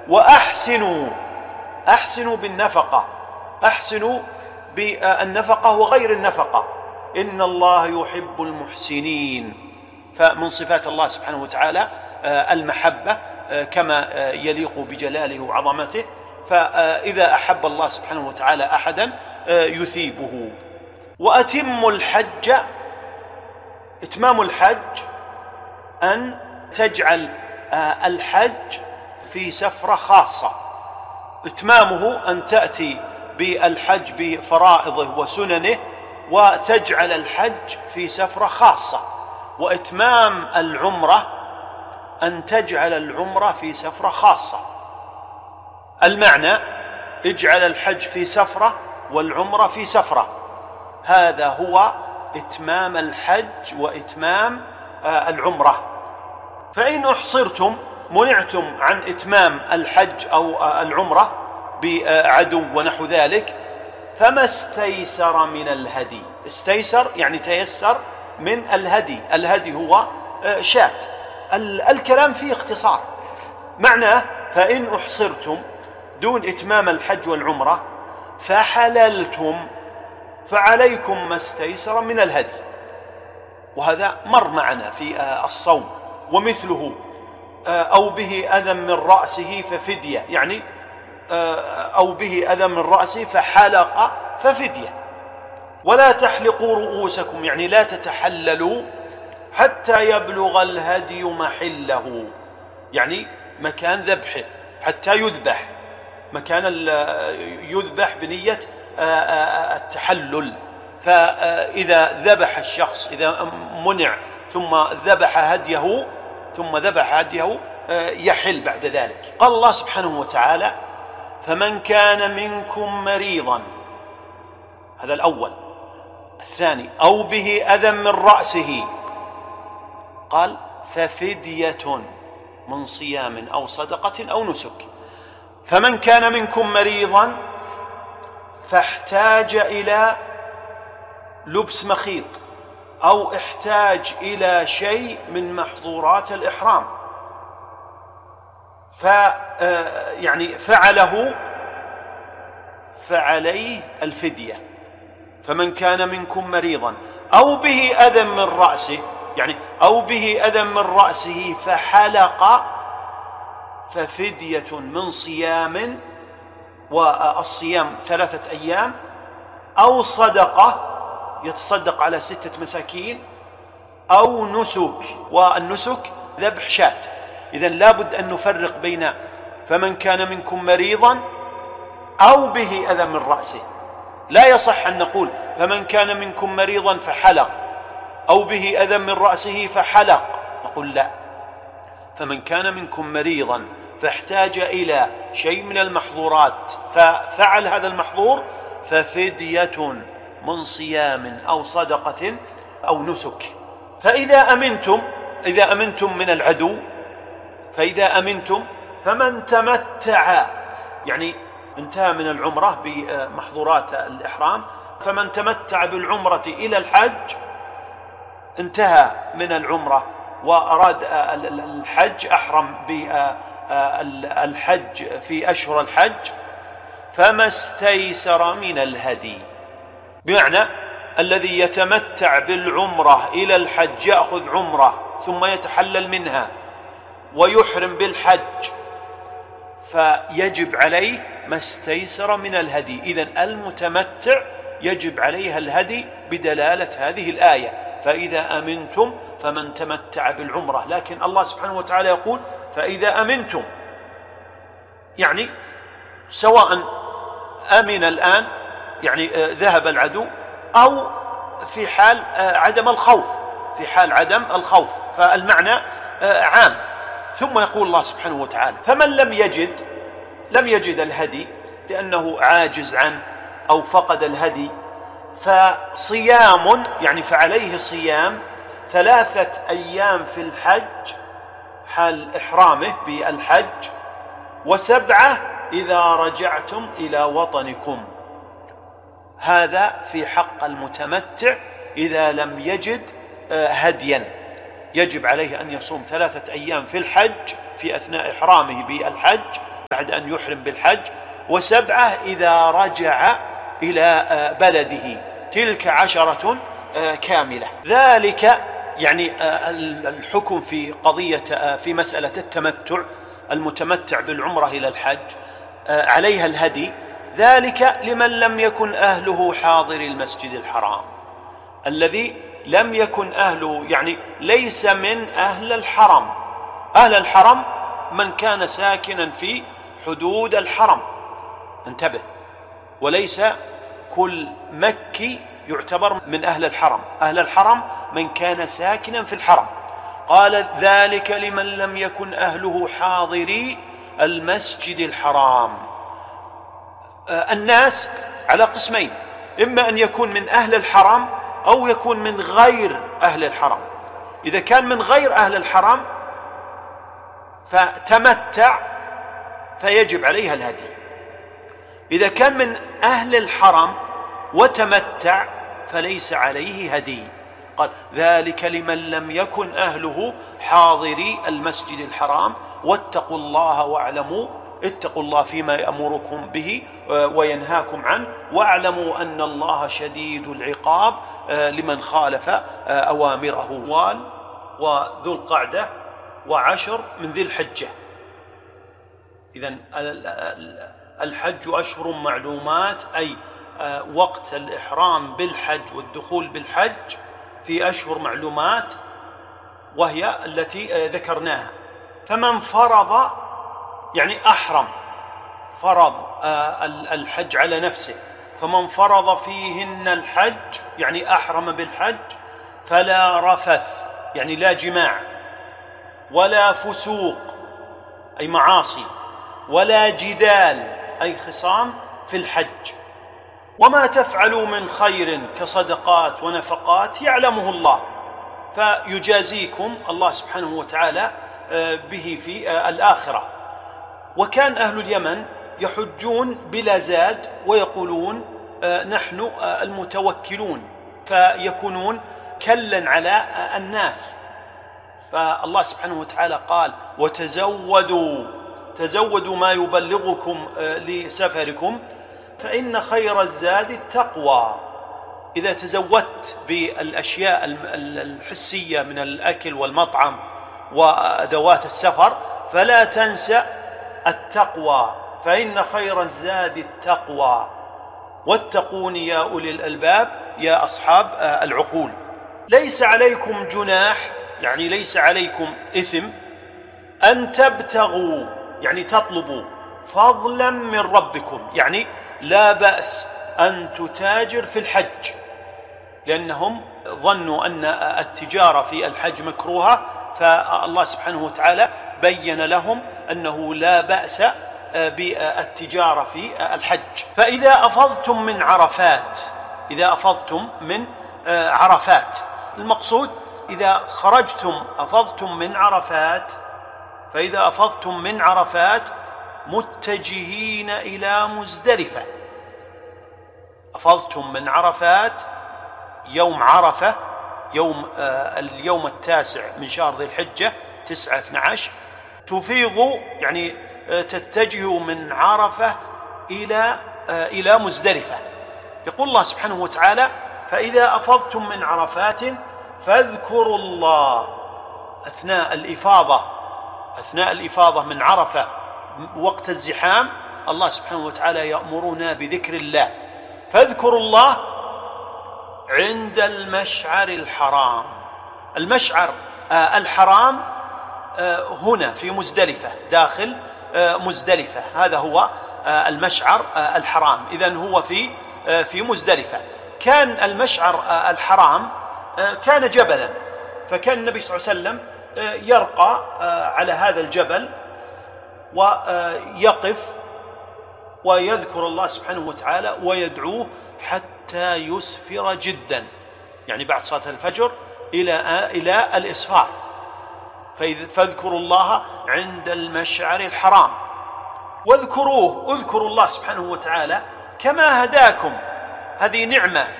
وأحسنوا، أحسنوا بالنفقة، أحسنوا بالنفقة وغير النفقة، إن الله يحب المحسنين. فمن صفات الله سبحانه وتعالى المحبة كما يليق بجلاله وعظمته، فإذا أحب الله سبحانه وتعالى أحدا يثيبه. وأتم الحج، إتمام الحج أن تجعل الحج في سفرة خاصة، إتمامه أن تأتي بالحج بفرائضه وسننه وتجعل الحج في سفرة خاصة. وإتمام العمرة أن تجعل العمرة في سفرة خاصة. المعنى اجعل الحج في سفرة والعمرة في سفرة، هذا هو إتمام الحج وإتمام العمرة. فإن أحصرتم، منعتم عن إتمام الحج أو العمرة بعدو ونحو ذلك، فما استيسر من الهدي. استيسر يعني تيسر من الهدي، الهدي هو شاة. الكلام فيه اختصار، معناه فإن أحصرتم دون إتمام الحج والعمرة فحللتم فعليكم ما استيسر من الهدي. وهذا مر معنا في الصوم. ومثله أو به أذى من رأسه ففدية، يعني أو به أذى من رأسه فحلق ففدية. ولا تحلقوا رؤوسكم، يعني لا تتحللوا حتى يبلغ الهدي محله، يعني مكان ذبحه، حتى يذبح، مكان يذبح بنية التحلل. فإذا ذبح الشخص، إذا منع ثم ذبح هديه يحل بعد ذلك. قال الله سبحانه وتعالى: فمن كان منكم مريضا، هذا الأول. الثاني: أو به أذى من رأسه، قال: ففدية من صيام أو صدقة أو نسك. فمن كان منكم مريضا فاحتاج إلى لبس مخيط أو احتاج إلى شيء من محظورات الإحرام يعني فعله، فعليه الفدية. فمن كان منكم مريضا أو به أذى من رأسه، يعني أو به أذى من رأسه فحلق، ففدية من صيام، والصيام 3 أيام، أو صدقة يتصدق على 6 مساكين، أو نسك، والنسك ذبح شاة. إذن لابد أن نفرق بين فمن كان منكم مريضا أو به أذى من رأسه. لا يصح أن نقول فمن كان منكم مريضا فحلق أو به أذى من رأسه فحلق، نقول لا، فمن كان منكم مريضا فاحتاج إلى شيء من المحظورات ففعل هذا المحظور، ففدية من صيام أو صدقة أو نسك. فإذا أمنتم من العدو، فإذا أمنتم فمن تمتع، يعني انتهى من العمرة بمحظورات الإحرام، فمن تمتع بالعمرة إلى الحج، انتهى من العمرة وأراد الحج، أحرم بالحج في أشهر الحج، فما استيسر من الهدي. بمعنى الذي يتمتع بالعمرة إلى الحج يأخذ عمرة ثم يتحلل منها ويحرم بالحج، فيجب عليه ما استيسر من الهدي. إذن المتمتع يجب عليها الهدي بدلالة هذه الآية: فإذا أمنتم فمن تمتع بالعمرة. لكن الله سبحانه وتعالى يقول: فإذا أمنتم، يعني سواء أمن الآن، يعني ذهب العدو، أو في حال عدم الخوف، في حال عدم الخوف، فالمعنى عام. ثم يقول الله سبحانه وتعالى: فمن لم يجد الهدي لأنه عاجز عنه أو فقد الهدي، فصيام، يعني فعليه صيام 3 أيام في الحج حال إحرامه بالحج، و7 إذا رجعتم إلى وطنكم. هذا في حق المتمتع إذا لم يجد هديا، يجب عليه أن يصوم 3 أيام في الحج في أثناء إحرامه بالحج، بعد أن يحرم بالحج، و7 إذا رجع إلى بلده، تلك 10 كاملة. ذلك يعني الحكم في قضية في مسألة التمتع، المتمتع بالعمرة إلى الحج عليها الهدي، ذلك لمن لم يكن أهله حاضر المسجد الحرام. الذي لم يكن أهله يعني ليس من أهل الحرم. أهل الحرم من كان ساكنا في حدود الحرم، انتبه، وليس كل مكي يعتبر من أهل الحرم. أهل الحرم من كان ساكنا في الحرم. قال ذلك لمن لم يكن أهله حاضري المسجد الحرام. الناس على قسمين، إما أن يكون من أهل الحرم أو يكون من غير أهل الحرم. إذا كان من غير أهل الحرم فتمتع فيجب عليها الهدي. إذا كان من أهل الحرم وتمتع فليس عليه هدي. قال ذلك لمن لم يكن أهله حاضري المسجد الحرام واتقوا الله واعلموا، اتقوا الله فيما يأمركم به وينهاكم عنه، واعلموا أن الله شديد العقاب لمن خالف أوامره. وذو القعدة و10 من ذي الحجة. إذن الحج أشهر معلومات، أي وقت الإحرام بالحج والدخول بالحج في أشهر معلومات، وهي التي ذكرناها. فمن فرض يعني أحرم، فرض الحج على نفسه، فمن فرض فيهن الحج يعني أحرم بالحج، فلا رفث يعني لا جماع، ولا فسوق أي معاصي، ولا جدال أي خصام في الحج. وما تفعلوا من خير كصدقات ونفقات يعلمه الله، فيجازيكم الله سبحانه وتعالى به في الآخرة. وكان أهل اليمن يحجون بلا زاد ويقولون نحن المتوكلون، فيكونون كلا على الناس. فالله سبحانه وتعالى قال تزودوا ما يبلغكم لسفركم فإن خير الزاد التقوى. إذا تزودت بالأشياء الحسية من الأكل والمطعم وأدوات السفر فلا تنسى التقوى، فإن خير الزاد التقوى، واتقون يا أولي الألباب يا أصحاب العقول. ليس عليكم جناح يعني ليس عليكم إثم أن تبتغوا يعني تطلبوا فضلا من ربكم، يعني لا بأس أن تتاجر في الحج، لأنهم ظنوا أن التجارة في الحج مكروهة، فالله سبحانه وتعالى بين لهم أنه لا بأس بالتجارة في الحج. فإذا أفضتم من عرفات، إذا أفضتم من عرفات، المقصود إذا خرجتم أفضتم من عرفات، فإذا أفضتم من عرفات متجهين إلى مزدلفة. أفضتم من عرفات يوم عرفة، اليوم 9 من شهر ذي الحجة 9/12، تفيضوا يعني تتجهوا من عرفة إلى مزدلفة. يقول الله سبحانه وتعالى فإذا أفضتم من عرفات فاذكروا الله أثناء الإفاضة من عرفة وقت الزحام. الله سبحانه وتعالى يأمرنا بذكر الله، فاذكروا الله عند المشعر الحرام. المشعر الحرام هنا في مزدلفة، داخل مزدلفة، هذا هو المشعر الحرام. إذن هو في مزدلفة. كان المشعر الحرام كان جبلا، فكان النبي صلى الله عليه وسلم يرقى على هذا الجبل ويقف ويذكر الله سبحانه وتعالى ويدعوه حتى يسفر جدا، يعني بعد صلاة الفجر إلى الإسفار. فاذكروا الله عند المشعر الحرام واذكروه، اذكروا الله سبحانه وتعالى كما هداكم، هذه نعمة